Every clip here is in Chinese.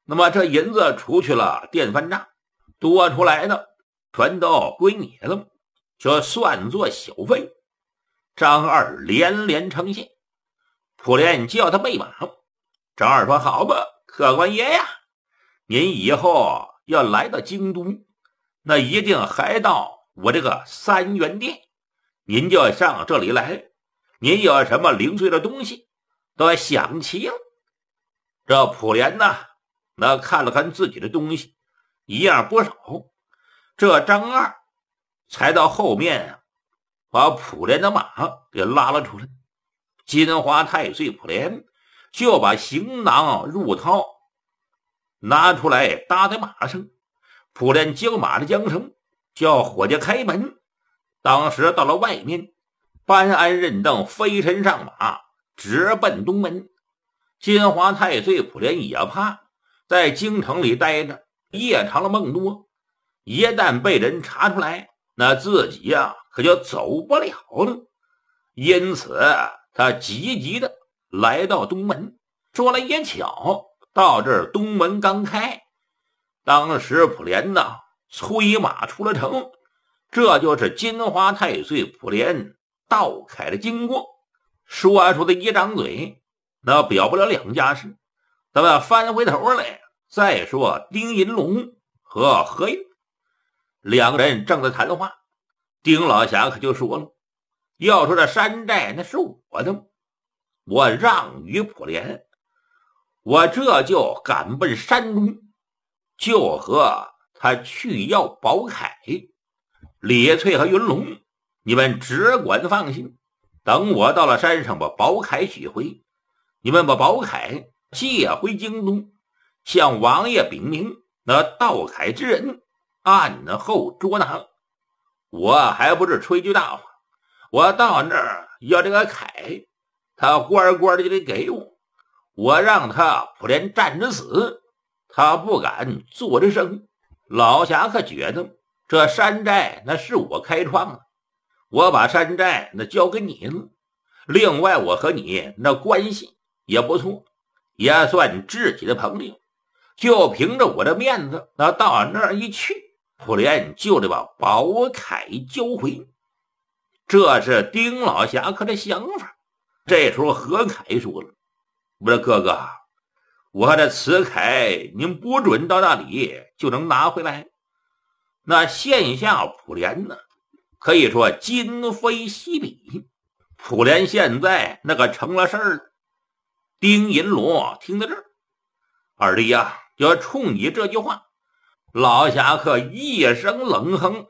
那么这银子出去了电饭账，多出来的全都归你了，就算作小费。张二连连称谢，普莲叫他备马。张二说：“好吧，客官爷呀，您以后要来到京都，那一定还到我这个三元店，您就上这里来，您有什么零碎的东西都想齐了。”这普莲呢，那看了看自己的东西，一样不少。这张二才到后面把普莲的马给拉了出来。金华太岁普莲就把行囊入套，拿出来搭在马上。普莲交马的缰绳，叫伙计开门。当时到了外面，班安认凳飞身上马，直奔东门。金华太岁普莲也怕在京城里待着，夜长了梦多，一旦被人查出来，那自己呀可就走不了了。因此他急急的来到东门。说来也巧，到这儿东门刚开，当时普莲呢催马出了城，这就是金华太岁普莲道开的经过。说出的一张嘴，那表不了两家事。咱们翻回头来再说丁银龙和何玉两个人正在谈话。丁老侠可就说了，要说这山寨那是我的，我让于普莲，我这就赶奔山中，就和他去要宝凯。李翠和云龙你们只管放心，等我到了山上把宝凯取回，你们把宝凯借回京都，向王爷禀明那盗凯之人，案后捉拿。我还不是吹句大话，我到那儿要这个凯，他乖乖的就得给我，我让他普莲站着死，他不敢坐着生。老侠可觉得这山寨那是我开创的，我把山寨那交给你了，另外我和你那关系也不错，也算知己的朋友，就凭着我的面子，那到那儿一去，普莲就得把宝凯交回。这是丁老侠客的想法。这时候何凯说了，我说哥哥，我的此凯您不准到那里就能拿回来。那现下普莲呢，可以说今非昔比，普莲现在那个成了事儿了。丁银罗听到这儿，二弟呀，就冲你这句话，老侠客一声冷哼，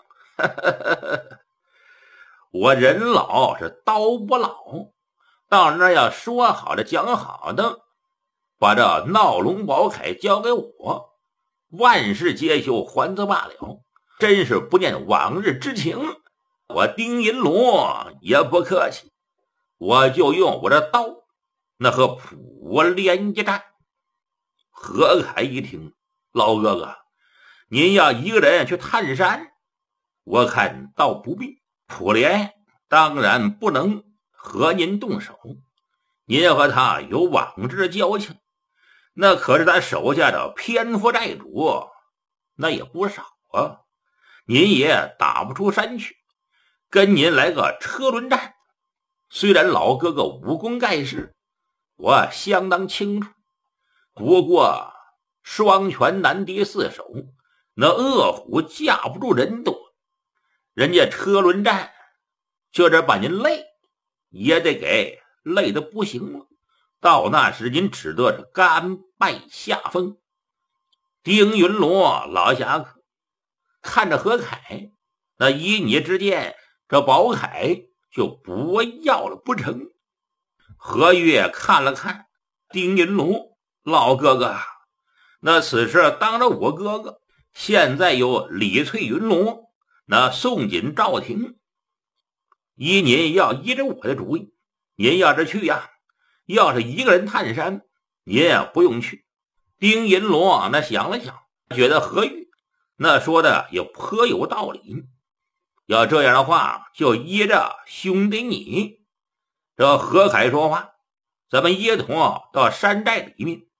我人老是刀不老，到那要说好的讲好的，把这闹龙宝凯交给我，万事皆休，还则罢了，真是不念往日之情。我丁银罗也不客气，我就用我的刀那和普莲一战。何凯一听，老哥哥，您要一个人去探山，我看倒不必。普莲当然不能和您动手，您和他有往日交情，那可是咱手下的篇幅寨主，那也不少啊，您也打不出山去，跟您来个车轮战。虽然老哥哥武功盖世，我相当清楚，不过双拳难敌四手，那恶虎架不住人多，人家车轮战就是把您累也得给累得不行了，到那时您只得是甘拜下风。丁云罗老侠客看着何凯，那依你之见，这宝凯就不要了不成？何月看了看丁云罗，老哥哥，那此事当着我哥哥，现在有李翠云罗那送锦赵廷，依您要依着我的主意，您要是去呀，要是一个人探山，您也不用去。丁银罗那想了想，觉得何玉那说的也颇有道理，要这样的话，就依着兄弟你。这何凯说话，咱们一同到山寨里面